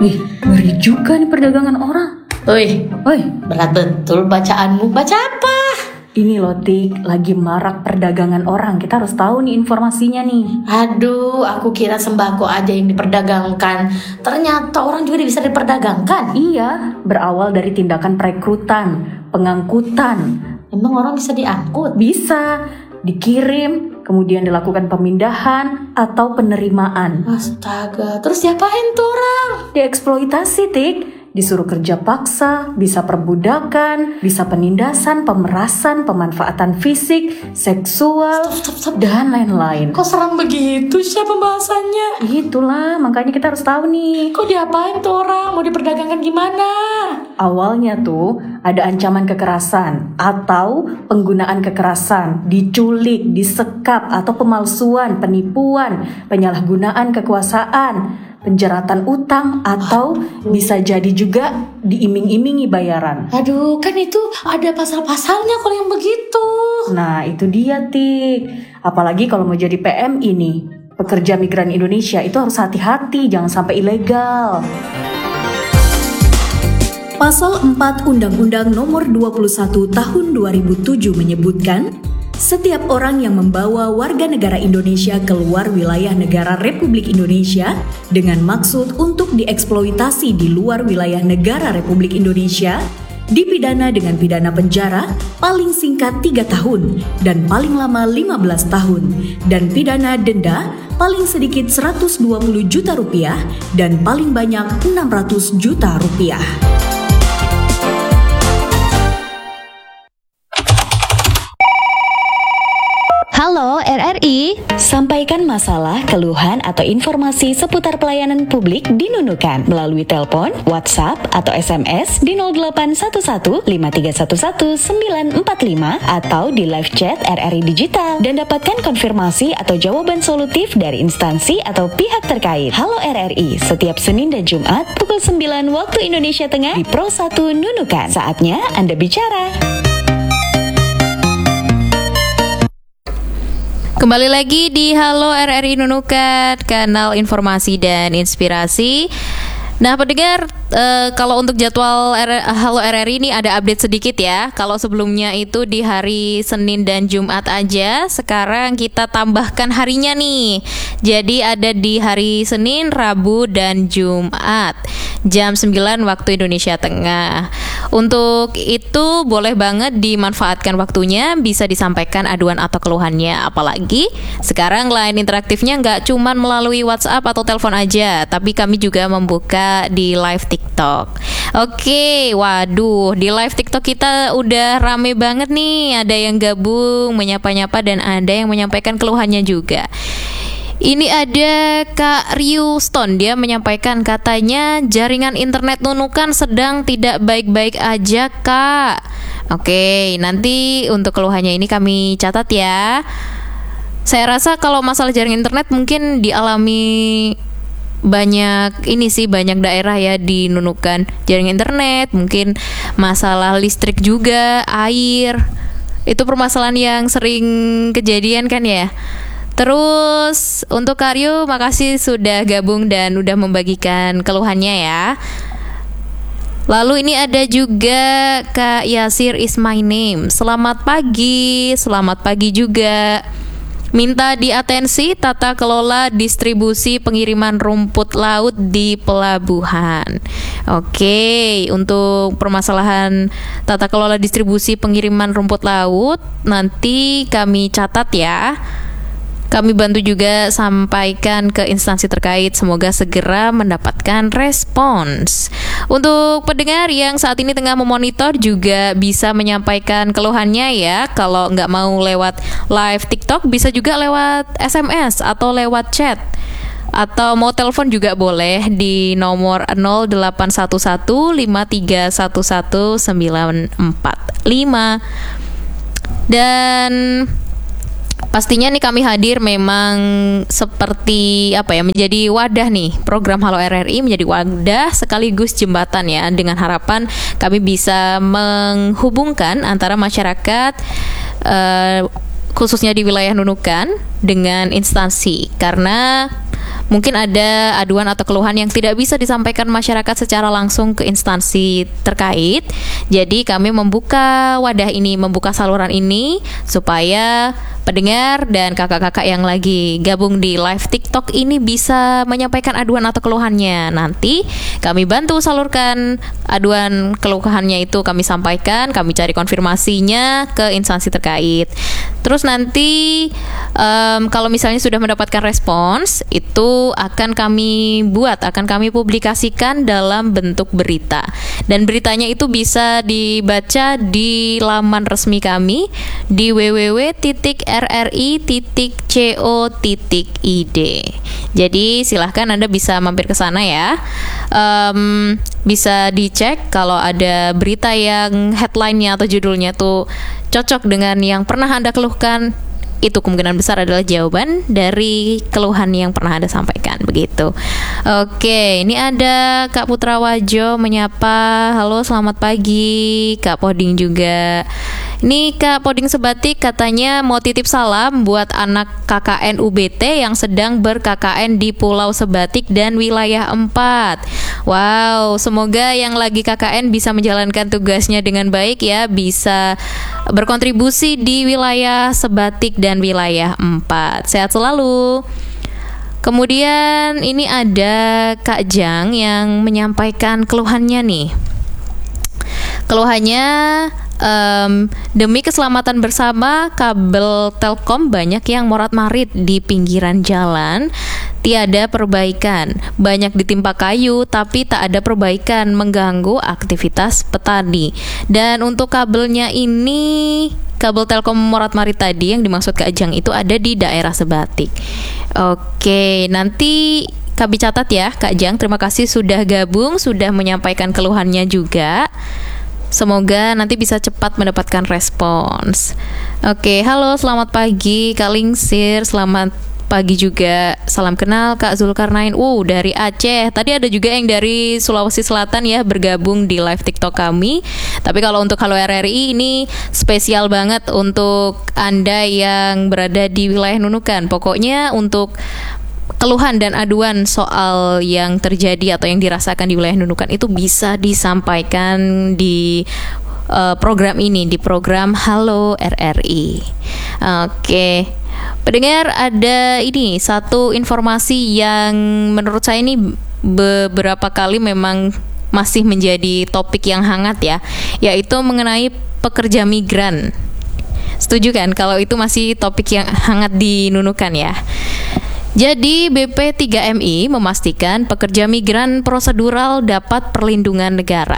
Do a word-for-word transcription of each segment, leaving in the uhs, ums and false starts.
Wih, ngeri juga nih perdagangan orang. Wih, Woi, berat betul bacaanmu. Baca apa? ini loh Tik, lagi marak perdagangan orang. Kita harus tahu nih informasinya nih. Aduh, aku kira sembako aja yang diperdagangkan. Ternyata orang juga bisa diperdagangkan. Iya, berawal dari tindakan perekrutan, pengangkutan. Emang orang bisa diangkut? Bisa dikirim, kemudian dilakukan pemindahan atau penerimaan. Astaga, terus diapain tuh orang? Dieksploitasi, Tik. Disuruh kerja paksa, bisa perbudakan, bisa penindasan, pemerasan, pemanfaatan fisik, seksual, Stop, stop, stop. dan lain-lain. Kok serem begitu sih pembahasannya? Itulah, makanya kita harus tahu nih. Kok diapain tuh orang? Mau diperdagangkan gimana? Awalnya tuh ada ancaman kekerasan atau penggunaan kekerasan, diculik, disekap, atau pemalsuan, penipuan, penyalahgunaan kekuasaan, penjeratan utang, atau bisa jadi juga diiming-imingi bayaran. Aduh, kan itu ada pasal-pasalnya kalau yang begitu. Nah, itu dia, Tik. Apalagi kalau mau jadi P M ini, pekerja migran Indonesia itu harus hati-hati, jangan sampai ilegal. Pasal empat Undang-Undang Nomor dua puluh satu Tahun dua ribu tujuh menyebutkan, setiap orang yang membawa warga negara Indonesia keluar wilayah negara Republik Indonesia dengan maksud untuk dieksploitasi di luar wilayah negara Republik Indonesia dipidana dengan pidana penjara paling singkat tiga tahun dan paling lama lima belas tahun dan pidana denda paling sedikit seratus dua puluh juta rupiah dan paling banyak enam ratus juta rupiah. Halo R R I, Sampaikan masalah, keluhan, atau informasi seputar pelayanan publik di Nunukan melalui telepon, WhatsApp, atau S M S di nol delapan satu satu lima tiga satu satu sembilan empat lima atau di live chat R R I Digital dan dapatkan konfirmasi atau jawaban solutif dari instansi atau pihak terkait. Halo R R I, setiap Senin dan Jumat pukul sembilan waktu Indonesia Tengah di Pro satu Nunukan. Saatnya Anda bicara. kembali lagi di Halo R R I Nunukan, kanal informasi dan inspirasi. Nah pendengar, e, kalau untuk jadwal R- Halo R R I ini ada update sedikit ya. Kalau sebelumnya itu di hari Senin dan Jumat aja, sekarang kita tambahkan harinya nih. Jadi ada di hari Senin, Rabu, dan Jumat jam sembilan waktu Indonesia Tengah. Untuk itu boleh banget dimanfaatkan waktunya, bisa disampaikan aduan atau keluhannya. Apalagi sekarang line interaktifnya nggak cuman melalui WhatsApp atau telepon aja, tapi kami juga membuka di live TikTok. Oke, waduh, di live TikTok kita udah rame banget nih. Ada yang gabung menyapa-nyapa dan ada yang menyampaikan keluhannya juga. Ini ada Kak Riuston, dia menyampaikan katanya jaringan internet Nunukan sedang tidak baik-baik aja Kak. Oke, nanti untuk keluhannya ini kami catat ya. Saya rasa kalau masalah jaringan internet mungkin dialami banyak ini sih, banyak daerah ya di Nunukan. Jaringan internet, mungkin masalah listrik juga, air. Itu permasalahan yang sering kejadian kan ya. Terus untuk Karyo, makasih sudah gabung dan udah membagikan keluhannya ya. Lalu ini ada juga Kak Yasir is my name. Selamat pagi, selamat pagi juga. Minta diatensi tata kelola distribusi pengiriman rumput laut di pelabuhan. Oke, untuk permasalahan tata kelola distribusi pengiriman rumput laut nanti kami catat ya. Kami bantu juga sampaikan ke instansi terkait, semoga segera mendapatkan respons. Untuk pendengar yang saat ini tengah memonitor juga bisa menyampaikan keluhannya ya. Kalau nggak mau lewat live TikTok, bisa juga lewat S M S atau lewat chat. Atau mau telepon juga boleh di nomor nol delapan satu satu lima tiga satu satu sembilan empat lima. Dan pastinya nih kami hadir memang seperti apa ya, menjadi wadah nih, program Halo R R I menjadi wadah sekaligus jembatan ya, dengan harapan kami bisa menghubungkan antara masyarakat uh, khususnya di wilayah Nunukan dengan instansi, karena mungkin ada aduan atau keluhan yang tidak bisa disampaikan masyarakat secara langsung ke instansi terkait. Jadi kami membuka wadah ini, membuka saluran ini supaya pendengar dan kakak-kakak yang lagi gabung di live TikTok ini bisa menyampaikan aduan atau keluhannya. Nanti kami bantu salurkan aduan keluhannya itu, kami sampaikan, kami cari konfirmasinya ke instansi terkait. Terus nanti um, kalau misalnya sudah mendapatkan respons, itu akan kami buat, akan kami publikasikan dalam bentuk berita. Dan beritanya itu bisa dibaca di laman resmi kami di w w w titik r r i titik co titik i d. Jadi silahkan Anda bisa mampir ke sana ya. Um, bisa dicek kalau ada berita yang headline-nya atau judulnya tuh cocok dengan yang pernah Anda keluhkan, itu kemungkinan besar adalah jawaban dari keluhan yang pernah Anda sampaikan, begitu. Oke, ini ada Kak Putra Wajo menyapa. Halo, selamat pagi. Kak Poding juga. Ini Kak Poding Sebatik katanya mau titip salam buat anak K K N U B T yang sedang ber-K K N di Pulau Sebatik dan wilayah empat. Wow, semoga yang lagi K K N bisa menjalankan tugasnya dengan baik ya, bisa berkontribusi di wilayah Sebatik dan wilayah empat. Sehat selalu. Kemudian ini ada Kak Jang yang menyampaikan keluhannya nih. Keluhannya, um, demi keselamatan bersama, kabel Telkom banyak yang morat-marit di pinggiran jalan, tiada perbaikan. Banyak ditimpa kayu, tapi tak ada perbaikan, mengganggu aktivitas petani. Dan untuk kabelnya ini, kabel Telkom morat-marit tadi yang dimaksud Kak Jang itu ada di daerah Sebatik. Oke, nanti kami catat ya Kak Jang. Terima kasih sudah gabung, sudah menyampaikan keluhannya juga. Semoga nanti bisa cepat mendapatkan respons. Oke, halo, selamat pagi Kak Lingsir, selamat pagi juga. Salam kenal Kak Zulkarnain. Uh, dari Aceh. Tadi ada juga yang dari Sulawesi Selatan ya bergabung di live TikTok kami. Tapi kalau untuk Halo R R I ini spesial banget untuk Anda yang berada di wilayah Nunukan. Pokoknya untuk keluhan dan aduan soal yang terjadi atau yang dirasakan di wilayah Nunukan itu bisa disampaikan di uh, program ini, di program Halo R R I. Oke, pendengar, ada ini satu informasi yang menurut saya ini beberapa kali memang masih menjadi topik yang hangat ya, yaitu mengenai pekerja migran. Setuju kan kalau itu masih topik yang hangat di Nunukan ya? Jadi B P tiga M I memastikan pekerja migran prosedural dapat perlindungan negara.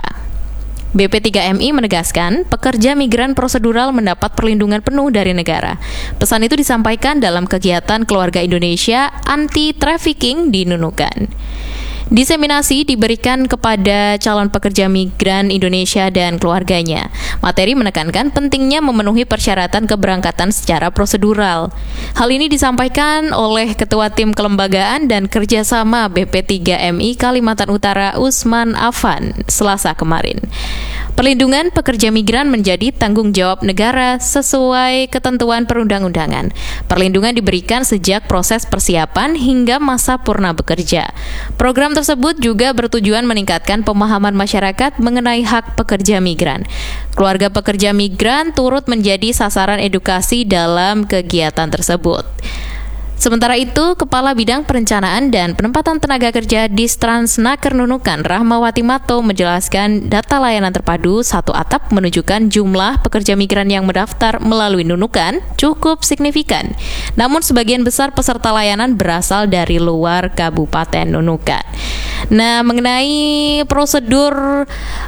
B P tiga M I menegaskan pekerja migran prosedural mendapat perlindungan penuh dari negara. Pesan itu disampaikan dalam kegiatan Keluarga Indonesia Anti Trafficking di Nunukan. Diseminasi diberikan kepada calon pekerja migran Indonesia dan keluarganya. Materi menekankan pentingnya memenuhi persyaratan keberangkatan secara prosedural. Hal ini disampaikan oleh Ketua Tim Kelembagaan dan Kerjasama B P tiga M I Kalimantan Utara Usman Afan Selasa kemarin. Perlindungan pekerja migran menjadi tanggung jawab negara sesuai ketentuan perundang-undangan. Perlindungan diberikan sejak proses persiapan hingga masa purna bekerja. Program tersebut juga bertujuan meningkatkan pemahaman masyarakat mengenai hak pekerja migran. Keluarga pekerja migran turut menjadi sasaran edukasi dalam kegiatan tersebut. Sementara itu, Kepala Bidang Perencanaan dan Penempatan Tenaga Kerja di Stransnaker Nunukan, Rahmawati Mato, menjelaskan data layanan terpadu satu atap menunjukkan jumlah pekerja migran yang mendaftar melalui Nunukan cukup signifikan. Namun sebagian besar peserta layanan berasal dari luar Kabupaten Nunukan. Nah, mengenai prosedur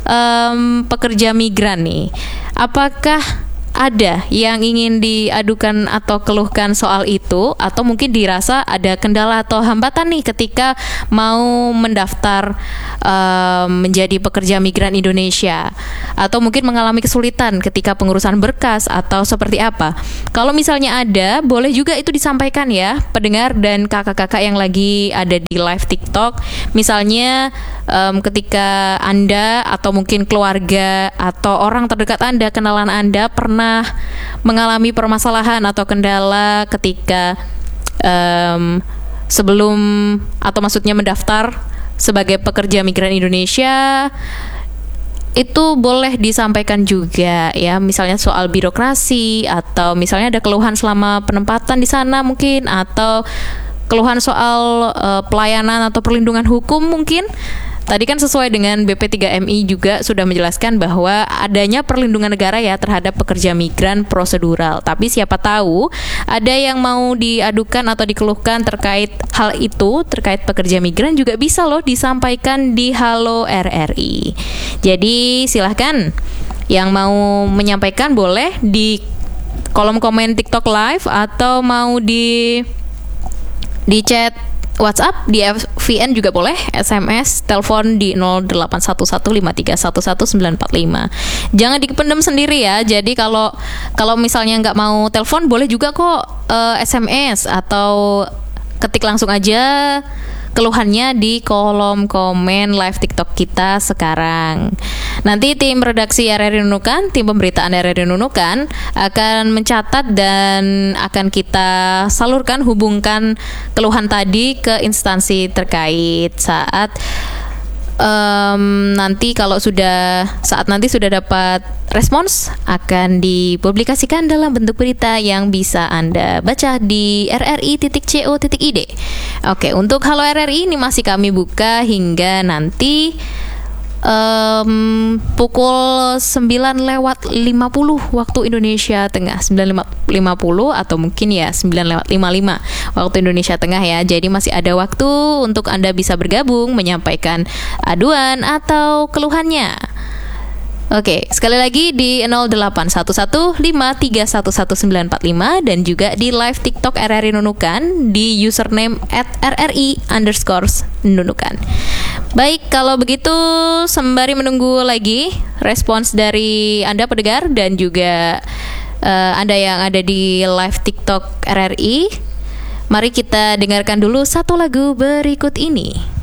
um, pekerja migran nih, apakah ada yang ingin diadukan atau keluhkan soal itu, atau mungkin dirasa ada kendala atau hambatan nih ketika mau mendaftar um, menjadi pekerja migran Indonesia, atau mungkin mengalami kesulitan ketika pengurusan berkas atau seperti apa? Kalau misalnya ada, boleh juga itu disampaikan ya pendengar dan kakak-kakak yang lagi ada di live TikTok. Misalnya um, ketika Anda atau mungkin keluarga atau orang terdekat Anda, kenalan Anda pernah mengalami permasalahan atau kendala ketika um, sebelum atau maksudnya mendaftar sebagai pekerja migran Indonesia itu boleh disampaikan juga ya, misalnya soal birokrasi atau misalnya ada keluhan selama penempatan di sana mungkin, atau keluhan soal uh, pelayanan atau perlindungan hukum mungkin. Tadi kan sesuai dengan B P tiga M I juga sudah menjelaskan bahwa adanya perlindungan negara ya terhadap pekerja migran prosedural. Tapi siapa tahu ada yang mau diadukan atau dikeluhkan terkait hal itu, terkait pekerja migran juga bisa loh disampaikan di Halo R R I. Jadi silahkan yang mau menyampaikan boleh di kolom komen TikTok Live atau mau di di chat WhatsApp, di V N juga boleh, S M S, telepon di nol delapan satu satu lima tiga satu satu sembilan empat lima. Jangan dipendam sendiri ya. Jadi kalau kalau misalnya nggak mau telepon boleh juga kok uh, S M S atau ketik langsung aja keluhannya di kolom komen live TikTok kita sekarang. Nanti tim redaksi R R I Nunukan, tim pemberitaan R R I Nunukan akan mencatat dan akan kita salurkan, hubungkan keluhan tadi ke instansi terkait saat um, nanti kalau sudah saat nanti sudah dapat respons akan dipublikasikan dalam bentuk berita yang bisa Anda baca di r r i titik co titik i d. Oke, untuk Halo R R I ini masih kami buka hingga nanti Um, pukul sembilan lewat lima puluh waktu Indonesia Tengah, sembilan lima puluh atau mungkin ya sembilan lewat lima puluh lima waktu Indonesia Tengah ya. Jadi masih ada waktu untuk Anda bisa bergabung menyampaikan aduan atau keluhannya. Oke, sekali lagi di nol delapan satu satu lima tiga satu satu sembilan empat lima dan juga di live TikTok R R I Nunukan di username at r r i underscore nunukan. Baik, kalau begitu sembari menunggu lagi respons dari Anda pendengar dan juga uh, Anda yang ada di live TikTok R R I, mari kita dengarkan dulu satu lagu berikut ini.